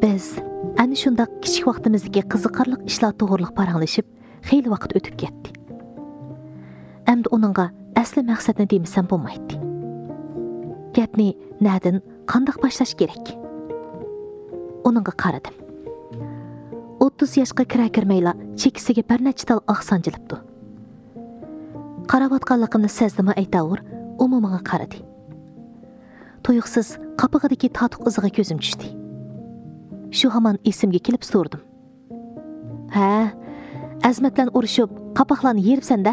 Biz ana shundaq kichik vaqtimizdagi qiziqarli ishlar to'g'riliq paranglashib, xeyli vaqt o'tib ketdi. Endi onunğa asli maqsadni demisam bo'lmaydi. Gapni nadin qandaq boshlash kerak? Onunğa qaradim. 30 yoshga kira-kirmayla chekisiga bir necha tal oq sanjilibdi. Qaravatqanligimni sezdimi aytavur, umumiga qaradi. Tuyuqsiz qapig'idagi tatiq iziga ko'zim tushdi. Shu hamon esimga kelib so'rdim. Ha, Azmat bilan urushib, qapoqlarni yeribsan-da?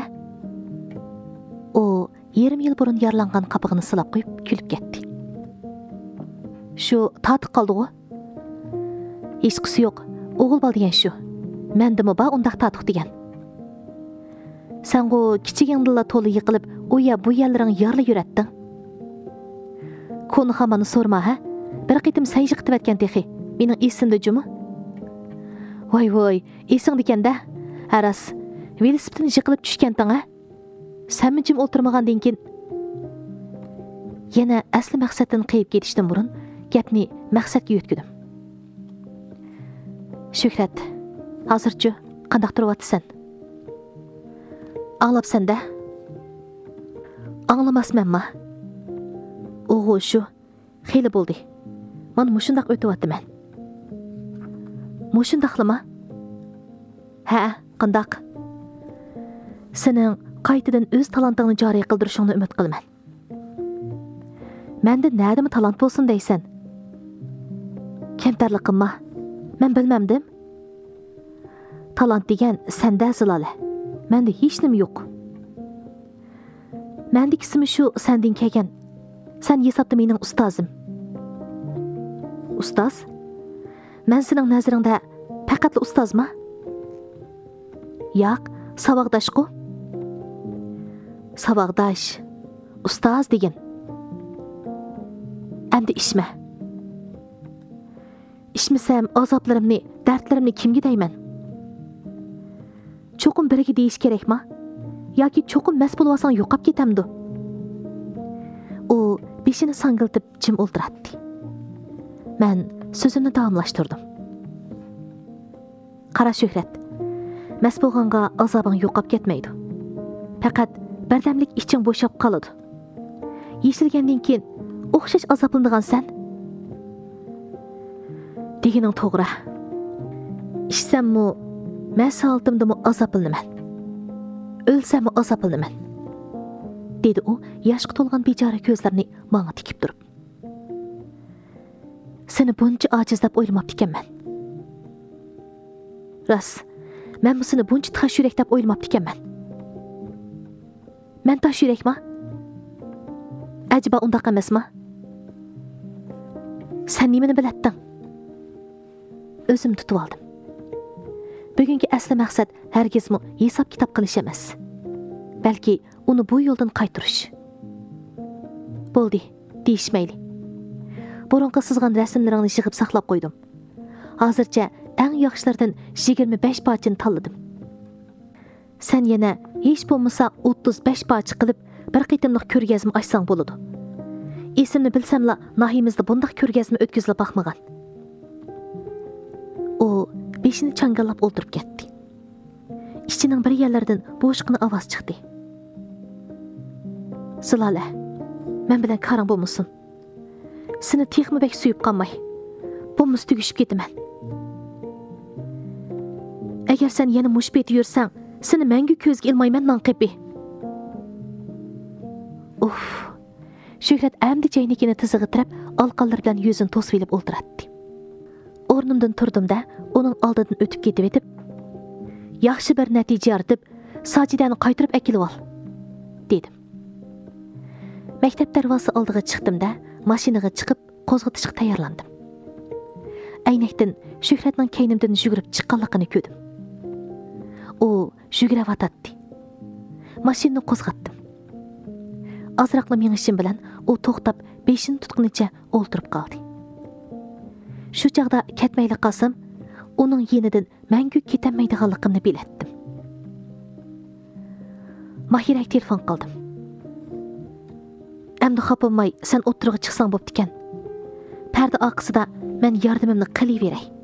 O, yarim yil burun yaralangan qapig'ini silab qo'yib, kulib ketdi. Shu tatiq qoldi-ku? Hech qisi yo'q. O'g'il bol degan shu. Mendimi ba undaq tatiq degan. Sen o kichigingdilla to'li yiqilib, uya bu yerlaring yarli yuratding. Konu hamani sorma ha? Bir qitim sen yiqitib etgan texi. Mening esimda jumi? Voy, esing dekanda. Haras, velosipedni yiqilib tushganding ha? Sen jim o'tirmagandan keyin yana asli maqsaddan qayib ketishdan burun gapni maqsadga yetkidim. Shuhrat, hozirchi qandaq turibsan? Anglabsan-da? Anglamasmanmi? O'g'il shu, xeyli bo'ldi. Mana mushundaq o'tyapman. Mushundaqlimi? Ha, qandaq? Sening qaytadan o'z talantingni joriy qildirishingni umid qilaman. Menda nədimi talant bo'lsin deysan? Kamtarligimmi? Men bilmamdim. Talant degan senda zilola. Menda hech nima yo'q. Mendikisimi shu sendin kelgan. Sen hisobda mening ustozim. Ustoz? Men sening nazaringda faqat ustozmi? Yo'q, savaqdosh-ku. Savaqdosh, ustoz degan. Endi ishma. İşmisem azaplarımni, dertlerimni kimga deyman? Çoqum biriga deyish kerakmi? Yoki çoqum mas bo'lsang yo'qab ketamdi. U beshini sangiltib jim o'ltiradi. Men so'zimni davomlashtirdim. Qara Shuhrat, mas bo'lganga azobing yo'qab ketmaydi. Faqat birdamlik iching bo'shab qoladi. Yeshilgandan keyin o'xshash azoblangansan. Deganing to'g'ri. Ishsammi, masaltimdimi azoblanaman. O'lsammi azoblanaman. Dedi u yoshga to'lgan bechora ko'zlarini menga tikib turib. Seni buncha ojiz deb o'ylamabdi ekanman. Rost, men bu seni buncha tash yurak deb o'ylamabdi ekanman. Men tash yurakmi? Ajiba undaq emasmi? Sen nimani bilatding? Özüm tutib oldim. Bugungi asli maqsad hargizmi hisob kitob qilish emas. Balki uni bu yo'ldan qaytarish. Bo'ldi, deyishmayli. Burunqa sızgan rasmlaringni yig'ib saqlab qo'ydim. Hozircha eng yaxshilardan 25 parchani tanladim. Sen yana hech bo'lmasa 35 parcha qilib bir qitimliq ko'rgazma ochsang bo'ladi. Esimni bilsamla nahimizda bundaq ko'rgazma o'tkazilib baxmagan. O beshini changallab o'ltirib ketdi. Ichining bir yerlaridan bo'shqina ovoz chiqdi. Zilola, men bilan qaring bo'lmasin. Seni texmi bek suyib qolmay, bo'lmas tugishib ketaman. Agar sen yana mushbet yursang, seni menga ko'zga ilmayman nanqibi. Uf. Shuhrat amdi jaynikini tizig'itirib, alqonlar bilan yuzini to'sib olib o'ltiradi. O'rnimdan turdim-da, uning oldidan o'tib ketib etib, yaxshi bir natija yaratib, Sajidani qaytarib akilib ol, dedim. Maktab darvozasi oldiga chiqdim-da, mashinaga chiqib, qo'zg'atishga tayyorlandim. Aynakdan Shuhratning kaynimdan yugurib chiqqanligini ko'rdim. U yuguravatadi. Mashinani qo'zg'atdim. Azroqla mengishim bilan u to'xtab, beshini tutqunicha o'ltirib qoldi. Shu chaqda ketmayli qolsam, uning yenidan mangu ketamaydiganligimni bilatdim. Mahiraga telefon qildim. Endi xopolmay, sen o'tirg'i chiqsang bo'pti ekan. pərdə arqasida mən yardımımni qilaveray.